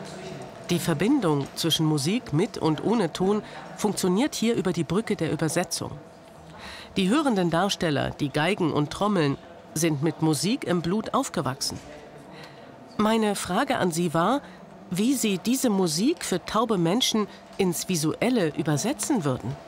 Die Verbindung zwischen Musik mit und ohne Ton funktioniert hier über die Brücke der Übersetzung. Die hörenden Darsteller, die Geigen und Trommeln, sind mit Musik im Blut aufgewachsen. Meine Frage an Sie war, wie Sie diese Musik für taube Menschen ins Visuelle übersetzen würden.